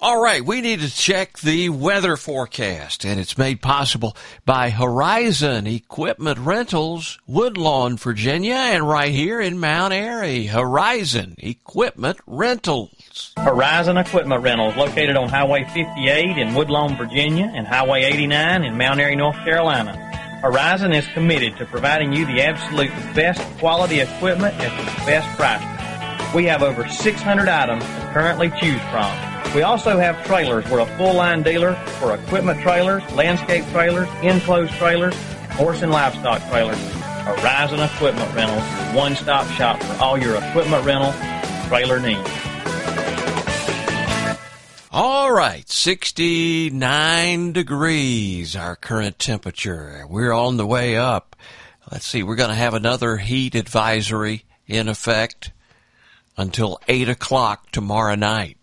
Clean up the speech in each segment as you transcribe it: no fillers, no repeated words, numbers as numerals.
All right, we need to check the weather forecast, and it's made possible by Horizon Equipment Rentals, Woodlawn, Virginia, and right here in Mount Airy, Horizon Equipment Rentals. Horizon Equipment Rentals, located on Highway 58 in Woodlawn, Virginia, and Highway 89 in Mount Airy, North Carolina. Horizon is committed to providing you the absolute best quality equipment at the best price. We have over 600 items to currently choose from. We also have trailers. We're a full-line dealer for equipment trailers, landscape trailers, enclosed trailers, horse and livestock trailers. Horizon Equipment Rentals, your one-stop shop for all your equipment rental trailer needs. All right, 69 degrees, our current temperature. We're on the way up. Let's see, we're going to have another heat advisory in effect until 8 o'clock tomorrow night.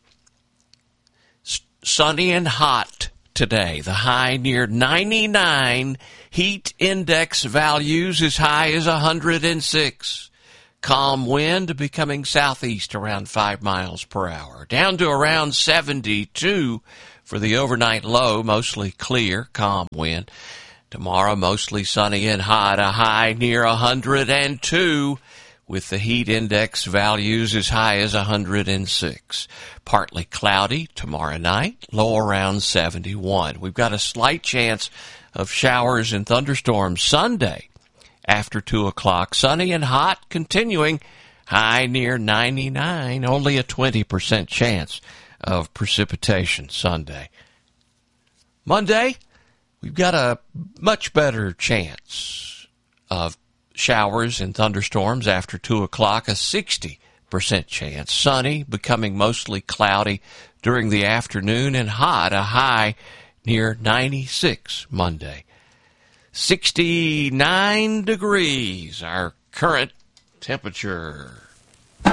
Sunny and hot today. The high near 99. Heat index values as high as 106. Calm wind becoming southeast around 5 miles per hour. Down to around 72 for the overnight low. Mostly clear, calm wind. Tomorrow mostly sunny and hot. A high near 102. With the heat index values as high as 106. Partly cloudy tomorrow night, low around 71. We've got a slight chance of showers and thunderstorms Sunday after 2 o'clock. Sunny and hot continuing, high near 99. Only a 20% chance of precipitation Sunday. Monday, we've got a much better chance of showers and thunderstorms after 2 o'clock, a 60% chance. Sunny, becoming mostly cloudy during the afternoon, and hot, a high near 96 Monday. 69 degrees, our current temperature.